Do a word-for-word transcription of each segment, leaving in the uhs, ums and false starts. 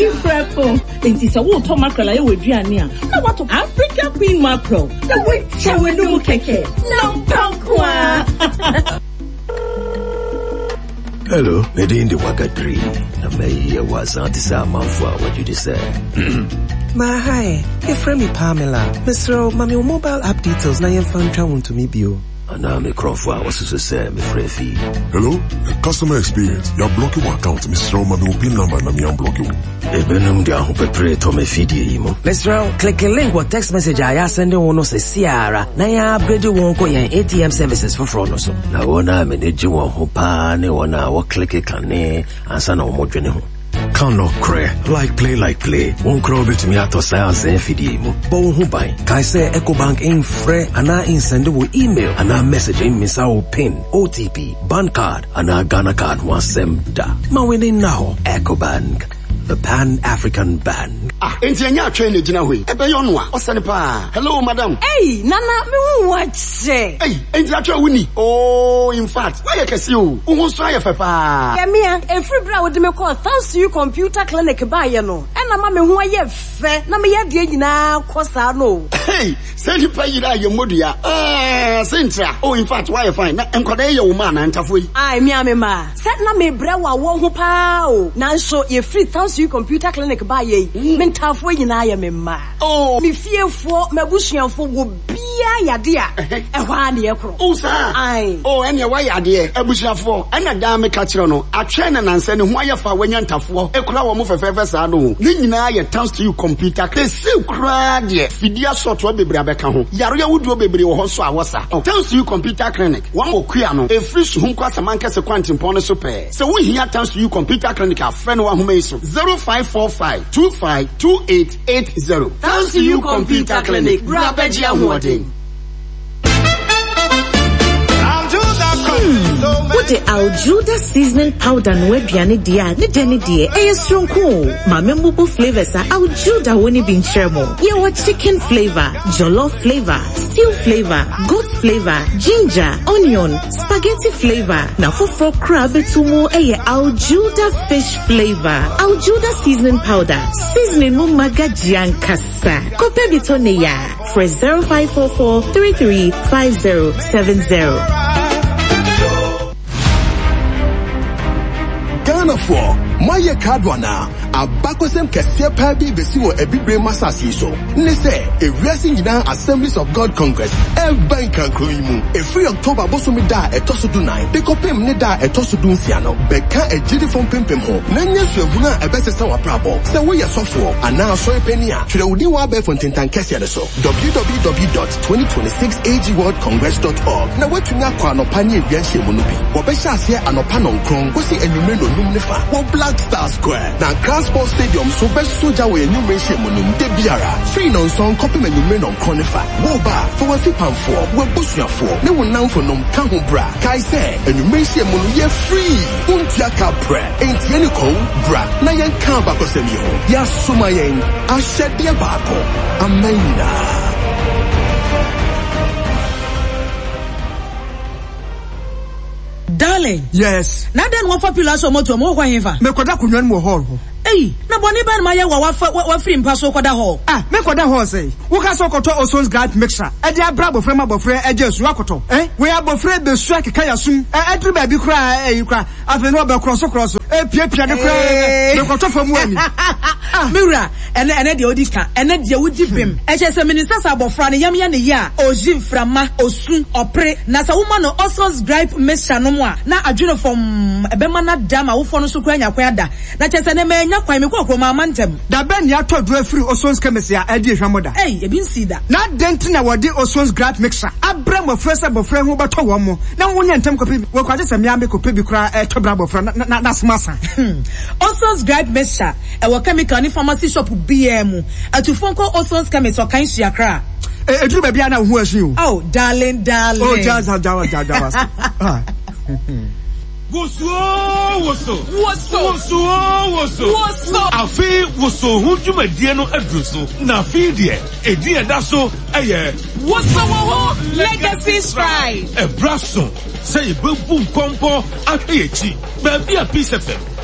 different. It is a water mackerel I would do. Now what of Africa Queen mackerel? The witch I will do keke. No pakwa. Hello, Medin the Wakadri. Na me was antisa manfwa what you say. Ma hi, if me Pamela. Mister Mami mobile app details na yen fan travel to me bio. Ana me Crawford was to say me free. Hello, customer experience. You're blocking my account, Mister Mami pin number na me unblock you. Ebenum dia ho pepre to me feed imo. Mister click a link what text message I send on no se siara. Na ya upgrade won ko yen A T M services for fraud no so. Na wona manage won ho pa ne wona wo click kan ne ansa na wo dwene ho. Kano kre like play like play won kro bit me ato science e fidie mu bo hu ban kai say EcoBank in free ana in send wo email ana message in misa wo pin O T P bank card ana Ghana card wasem da ma we now EcoBank, the Pan-African Bank. Ah, enti anya train e gina hoi. Ebe yo no a, osane pa. Hello madam. Hey, nana me hu what say. Hey, enti atwa wuni. Oh, in fact, why you kesi o? Unhu so aye fe pa. Ya mia, e free bra wo de me call thanks to you computer clinic ba ye no. E na ma me hu aye fe, na me ye de nyina kosa no. Hey, say you pay you ye modua. Ah, sentra. Oh, in fact, why you fine? Na enkoda ye wo ma na ntafo yi. Ai me me ma. Set na me bra wa wo ho pa o. Na so ye free thanks to you computer clinic ba ye. Me ntafo nyina ye me ma. Oh, me fiefo, mabusuanfo wo bia yade a. E hwa na ye kro. Oh, sir. Ai. Oh, ene wa yade abusuafo. Ena da me ka kire no. Atwe na nanse ne ho aye fa wanya ntafo. E kura wo mo fefefe sa no. Ne nyina ye thanks to you computer. They say kura de fidia software bebre abeka ho. Yaro ya wuduo bebre wo ho so awosa. Thanks to you computer clinic. One okua no. E free so hu kwasa manka se kwantimpo no so pe. Se wo hia thanks to you computer clinic a friend wa ho meiso. zero five four five two five two eight eight zero. Thanks to you computer clinic. Brabeji ahwodin. What the Aljuda seasoning powder no aduane dia ne de ne de e stronko ma membubu flavors are Aljuda woni bi ncheremo ye wa chicken flavor, jollof flavor, stew flavor, goat flavor, ginger, onion, spaghetti flavor na foforo crab etumo e ye Aljuda fish flavor. Aljuda seasoning powder seasoning mo magajian kasa kope bitone ya for zero five four four three three five zero seven zero. Ghana for Maya Kadwana, a Bakosem Kasepa Bibisi or Ebibre Masasi so. Nese, a racing in Assemblies of God Congress, El Bankan Kruimu, a free October Bosumida, a Tosudunai, Pekopem Neda, a Tosudunsiano, Beka, a Jidi from Pimpemho, Nanya Suguna, a better Sawa Prabo, so we are software, and now Soy Penia, to the Udiwa Befontintan Kesiaso, w w w dot twenty twenty-six a g world congress dot org. Now what you know, Kwano Pani Yanshi Munubi, Wabesha here and Opanon Kron, Kosi and Numeno Numnifa, Wa Black Star Square, now Grand Sports Stadium, so best soldier with a new mention Munum de Biara, free non song, copy and Numeno Cronifa, Woba, for what you pan for, what Busia for, no one now for Num Kahubra, Kaise, and you mention Munu free, Untiaka Pre, ain't Yeniko, Bra, Nayan Kamba Kosemio, Yasumayen, Ashadia Bako, Amena. Darling. Yes. Now then one popular so moto mo kwa hiva. Me koda kunwan mo hall ho. Hey, na boni ban ma ye wa wa wa free mpa so koda hall. Ah, me koda hall say. Wo ka so koto Oson's Grant mixture. E dia bra bofre ma bofre e je su akoto. Eh? We abofre be su akeka yasum. E edru ba bi kra e kra. Afi no be cross cross. E pia pia de kra. Me koto famu ani. Ah, Mira, ene ene de odika, ene de wudi bem. E che se minister sa bofra ne yam ya ne ya. Oji mframa, osun, opre. Na sa woman no Oson's Grant mixture no mo a. Na adwene from ebema na dama wo fo no so kwa nya kwa da. Na che se ne me nya kwa me kwa kwa ma mantem. Da ben ya to do free Oson's chemistry a e di hwamoda. Hey, e bin si da. Na dent na wodi Oson's Grant mixture. Abra mo fresa bofra ho beto wo mo. Na wonya ntem kopi wo kwaje se me ambe kopi bi kra e to bra bofra na na smasa. Oson's Grant mixture e wo chemical ni pharmacy shop B M. Atufon ko Oson's chemistry kan hia kra. E edru ba bia na ho ahyi o. Oh, darling, darling. Oh, jaza jaza jaza. Ah. Woso woso woso woso woso woso afi woso hunjumadie no adruso na fi de edi eda so eye woso wo legacy stride e braso say bebu kompo ahechi ba bia peace fm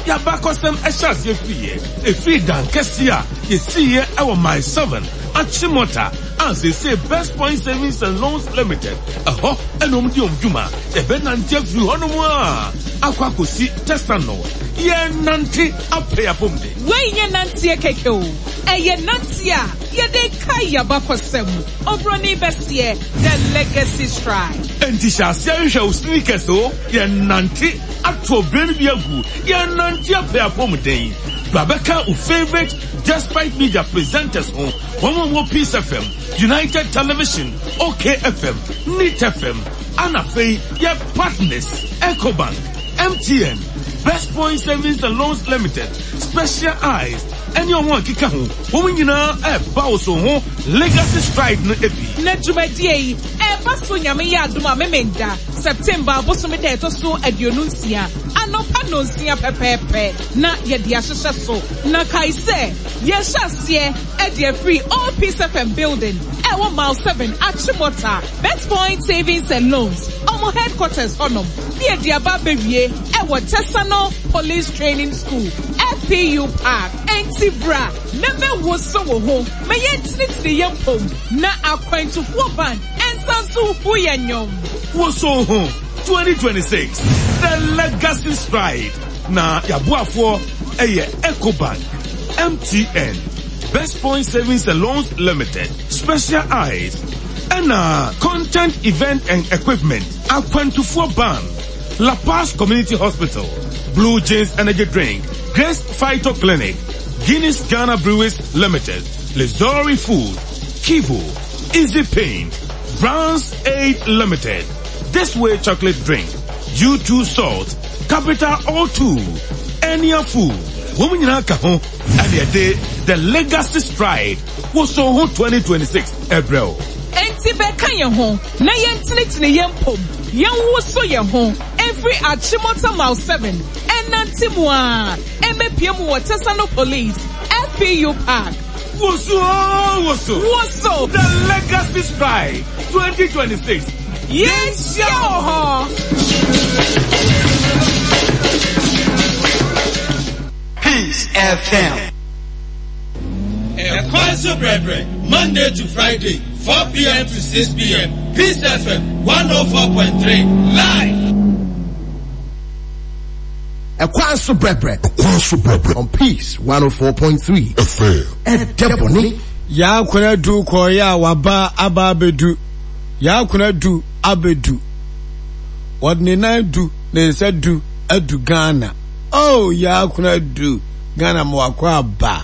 Yabakosem Eshas Yefie, a free dan Kessia, you see here our my seven, Achimota, as they say Best Point Savings and Loans Limited, a ho and umdium juma, a benantia few honoma, Aquacosi Testano, ye nanti up pay a pumde. Way ye nantia keko, a ye nantia, ye de kaya bakosem, Obroni Bessie, the legacy stride. And Tisha Sergio sneakers, so ye nanti, actual brain be a good, ye nanti up pay a pumde. Rebecca, who favorite Despite Media presenters on one more Peace F M, United Television, OK F M, N I T F M, Anafe, your partners, EcoBank, M T N, Best Point Savings and Loans Limited, Special Eyes, and your one kikahu, woman you know, a bows on legacy stride no epi. Nejumedie, e baso nyame ya duma memenda, September bosomete etoso edionuncia, anopa nonsia pepepe, na yedi ashasha so, na kaise, yeshasye, edie free all Peace F M building, ewa mile seven, Achimota, Best Point Savings and Loans, omo headquarters honum, near Diababerie, ewa Tesano Police Training School, F P U Park, Entibra, never was so home, may yet the young home, na acquaint to four band, and Sansu Huyanyom. Was so home, twenty twenty-six, the legacy stride, na Yabuafo, Eye EcoBank, M T N, Best Point Savings and Loans Limited, Special Eyes, and uh, Content Event and Equipment, acquaint to four band, La Paz Community Hospital, Blue Jays Energy Drink, Grace Phyto Clinic, Guinness Ghana Brewers Limited, Lizori Food, Kivo, Easy Paint, Brown's Aid Limited, This Way Chocolate Drink, U two Salt, Capital O two, Enya Food, Women in Alcohol, and the day, the Legacy Stride was so hot twenty twenty-six, April. Enti beka ye ho, na yentinit ne yempom, yen wo so ye ho, every Achimota mile seven, enantimwa, emepiem wo Tesano Police, F P U Park. Woso, woso, woso, the Legacy Stride twenty twenty-six. Yes, yo! Peace F M. Ekwanso Brethren, Monday to Friday, four p m to six p m Peace F M one oh four point three live. Ekwanso Brethren, Ekwanso Brethren on Peace one oh four point three F M. Edeboni ya kuna du ko ya waba ababedu. Ya kuna du abedu. Wadne na du ne se du adu Ghana. Oh ya kuna du Ghana mwakwa ba.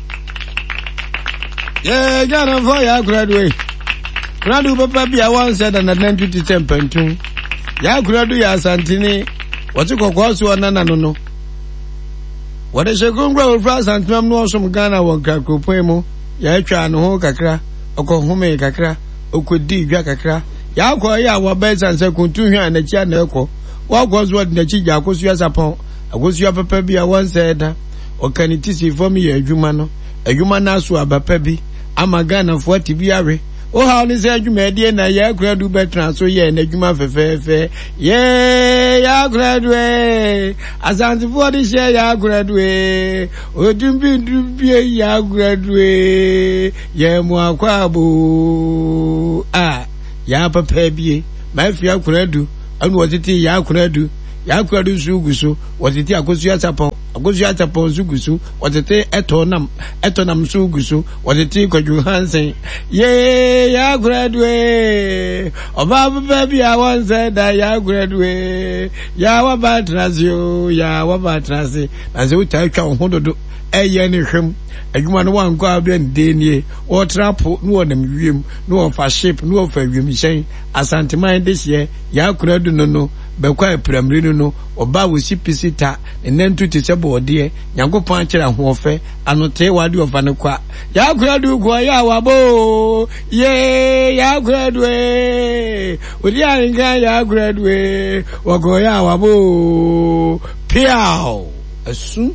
Yeah, Ghana for ya graduate. Gradu papa bia one said and then to tempentu. Ya gradu ya santini. Watu kwa kwa suwa nana nono. Wade shekungwa ufra santimam no som Ghana wanka kupwemo. Ya echa anuho kakra. Oko hume kakra. Oko di gwa kakra. Ya kwa ya wabeza nse kuntuhya anachia na eko. Wakwa suwa dinachi ya kusuya sapon. Akusuya papa bia one said. Okanitisi fomi ya ejumano. Ejumana asu abapebi. Ama Ghana fuati biare. O ha ni se adwuma die na ya gradu betran so ye na adwuma fefefe ye ya gradu e azanti fu odi she ya gradu e odumbi dumbi ya gradu e ye mu akwabo ah ya papa bie ma fi akradu anu otiti ya akradu ya akradu suguso otiti akosu ya sapon akosu ya sapon suguso otiti etonam etonam suguso otiti kwaju hansen ye ya graduate oba baby I want say that ya graduate ya wa batrasio ya wa batrasi na se utaiwa hododo eye ni hwem adwuma no wan kwa ben denie o trapo no wonam wiem no fa ship no fa wiem hyen asanteman this year ya kuradu no no bekwa epramri no no oba wo sipisita enentu te sebo ode nyankopon akira ho ofe anote wade ofa ne kwa ya kuradu kwa ya wabo ye ya kuradu e odi anga ya kuradu e wogo ya wabo piao asu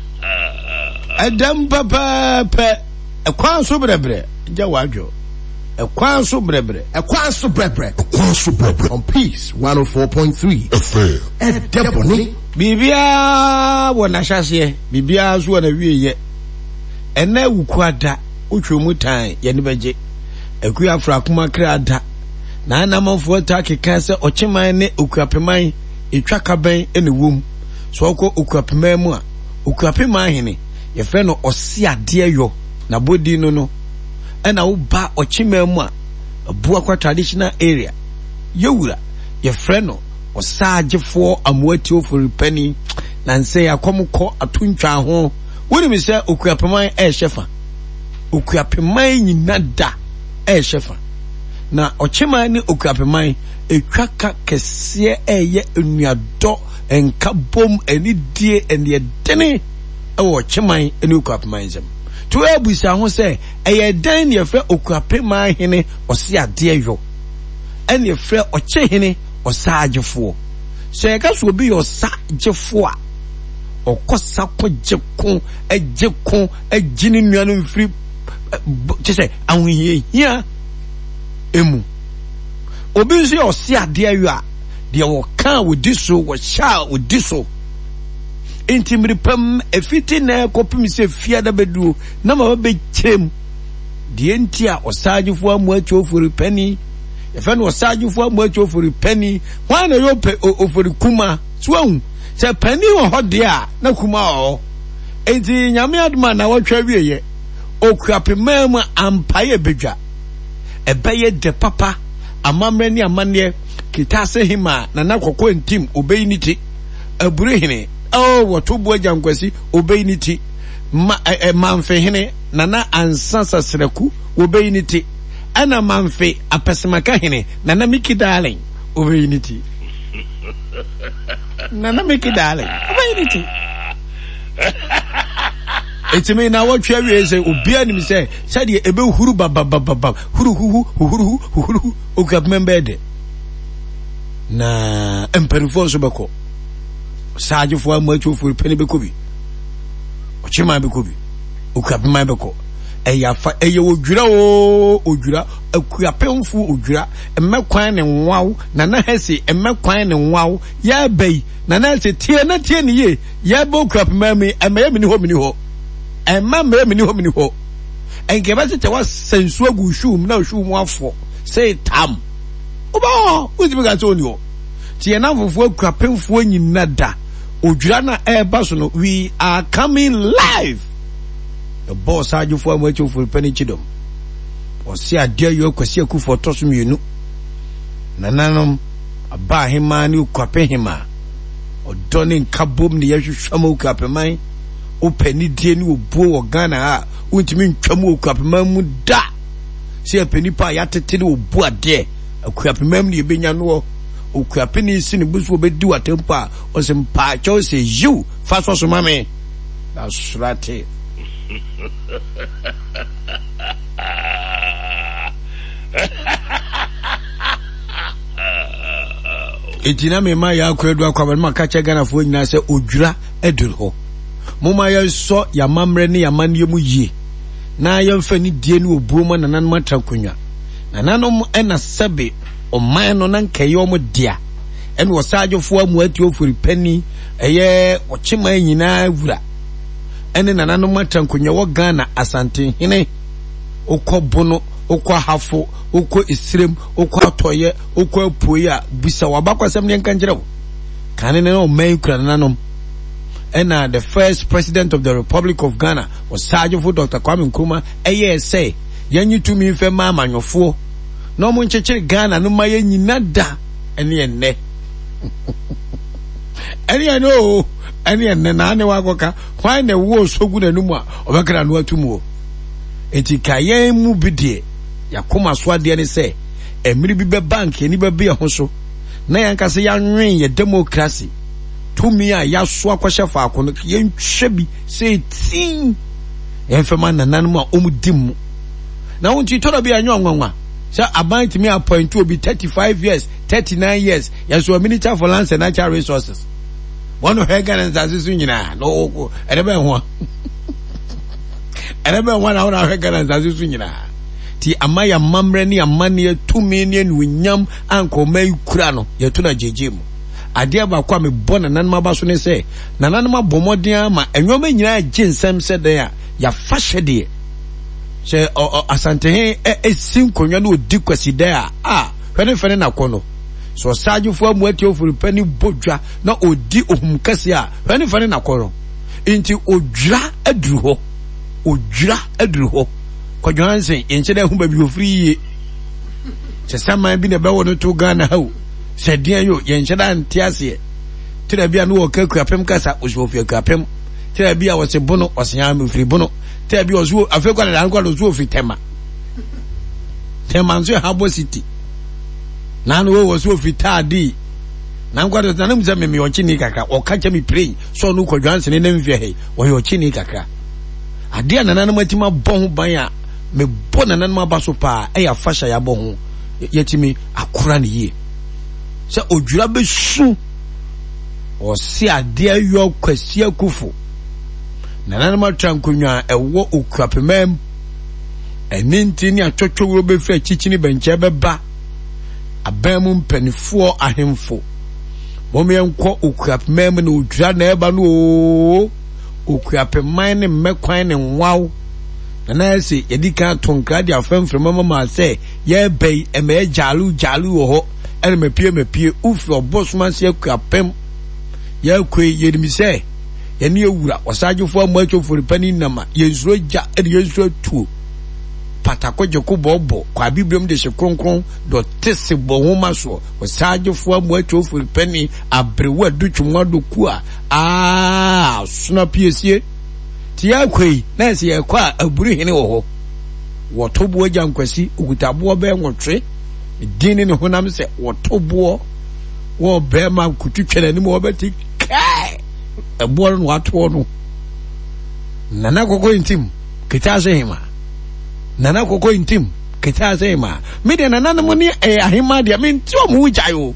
Adam papa pe Ekwanso Brethren ja wadwo Ekwan so brebre. Ekwan so brebre. Ekwan so brebre. On Peace one oh four point three. F M. E deboni. Bibia wona hyase. Bibia so na wieye. Ena wukwada. Utwemu tan ye ne beje. Eku afra kuma krada. Na anamofo ta keka se ocheman ne okuapeman etwa kaban ene wom. So okọ okuapeman mu a okuapeman hene ye fe no ose ade yo na bodi no no. Ena wo ba ocheman mu a bua kwa traditional area. Yewura ye fe no osagefo amoati ofori pani na nse yakomko atuntwa ho. Woni mi se okuapeman e shefa. Okuapeman nyina da e shefa. Na ocheman ni okuapeman etwaka kese eye enuado enka bom eni die eni dene e ocheman eni okuapeman zem. To ebusa ho se eye dan ne fe okuapeman hene ose ade yo. Eni fe oche hene osagefo. Se ka so bi osagefo a okosa ko jekon ejekon ejini nuanu mfiri je say awuye hia emu obi nso ose ade ayo a de wo kan wo diso wo sha wo diso intimri pam efiti na kopim se fia da bedu na ma be chem de entia osagefo amu atwofori pani e fa no osagefo amu atwofori pani wan na yo pe ofori kuma so se pani wo hode a na kuma o enti nyame aduma na wotwa wieye okuapemam ampaye bedwa ebeye de papa amamre ni amane kitase hima na nakoko ntim obeyiniti aburehine oh wotobo agyankwasi obeyiniti ma e, manfe hene na na ansasa sreku obeyiniti ana manfe apesemaka hene na na mikidalen obeyiniti na na mikidalen obeyiniti etime na watwa wie se obia nim se sade ebe huru babababab huru huru huru huru okuapembe de na emperifo so beko sajefo amatu furu pene beko bi ochima beko bi okuapembe beko eyafa eye odwura o odwura akuapemfu odwura emekwan ne nwaw na na hese emekwan ne nwaw ya bai na na se tie na tie ne ye ya bo okuapembe emeye ni ho mini ho emma me mini ho mini ho enke ba tete wa sensu agu shum na shum afo say tam oba uzibi ga so ni ho tie na fofo akuapemfo nyina da odwura na eba so no we are coming live the boss ajufo amwacho for penny chidom osi ade yo kwasi akufo toso mienu nananom aba hema ni kwape hema odoni nkabom ni yahwehwama ukuapeman openi die ni obuo wo Ghana a untimi ntwam okuapeman mu da se apeni pa yatete ni obu ade akuapeman ni ebenya no okuapeni si ni busu obedi watempa o se mpa cho se you faso so mame that's right. Etina me ma ya akwedu akwaba ma kacha Ghana fo nyina se odwura eduru ho moma ya so ya mamre ne ya manie mu yie na ya mfa ni die ne obuo ma nanan matrakonwa nananom ena sebe o man no nan kaye o mu dia en wo sajofo amu ati ofuri pani eye o chima nyina wura ene nananom matrakonwa wo Ghana asante hene okobono okwa hafo okwa isrem okwa atoye okwa apoya bisa wabakwasem ne nkanjirawo kane ne o man kura nananom. And uh, the first president of the Republic of Ghana was Sajofo Doctor Kwame Nkrumah. Eye say, "Yanyi to me fe mama nyofo. No mo ncheche Ghana no maye nyina da ene ene." Ene ene ene ene na ane wagoka. Why ne wo sogu na numu a obekra no atumu. Enti kaye mu bidie. Yakoma so ade ne say, "Emiri bi be bank eni be be ho so." Na yanka se yanwen ye democracy. Tumi a yaso akwahye fa akono yentwe bi say tin enfema nanan mu a omudim na wonti toro bi anyo nwanwa say aban timi appoint obi thirty-five years thirty-nine years yaso minister for lands and natural resources one of Ghana nzazisu nyina no erebe ho erebe ho na ho Ghana nzazisu nyina enti amaya mamre ni amane tumi ni enunyam ankoma ikura no yeto na jeje mu ade aba kwa me bona nan ma ba so ne se nanan ma bomoden ma enwoma nyina je nsem se den a ya fa hyede se asante he esin konwa na odi kwasi den a ah hwene fene na kono so sajufo amuati ofuri pani bodwa na odi ohum kase a hwene fene na kono enti odwira aduru ho odwira aduru ho kodwansen enche da hu ba bi ofiri ye se saman bi ne ba wono to Ghana ha o se dia yo yenche da ntiase tira bia no wo kaku apem kasa osofia kapem tira bia wo se bono osenya me ofiri bono tira bia ozo afekwa na anko ozo ofiri tema tema nso habo city na no wo so ofiri tadi na anko da na mza me me ochini kaka o kacha mi pray so no kodwansen ne mfie he wo yo ochini kaka ade na nanan matima bon ho ban a me bon nanan ma baso pa e ya fasha ya bon ho yetimi akura ne ye se odwura be su o si ade ayo kwasi akufo nanan ma trankonwa ewo okuapemam eninti ni atwotwo be fra chichini benche beba abamu mpanifo ahemfo momenkɔ okuapemam na odwura na eba no okuapemam ne mmekwan ne nwaw na na se yedika tonkra dia famfrem mama se ye bei e me jalu jalu wo ho ene mepie mepie ufi obosuma se akuapem ye kwe yedimi se ye ne ewura osajefo amuachofori pani nama yensuro ja ene yensuro tuo patakɔgye ko bɔbɔ kwa bibliom de hye kronkron do tese bɔ homa so osajefo amuachofori pani abrewa dutwumwa do ku a ah suna piesie ti yakwe na se ye kwa aburu hene wo ho wotobo agyankwasi ogutabo be nwotwe dini ne honam se wotobo wo be ma kututwele ni mo beti kai ebo no wato no nana kokko intim kitase hima nana kokko intim kitase hima me de nana mo ni eh ahima de me nti o mu gyayo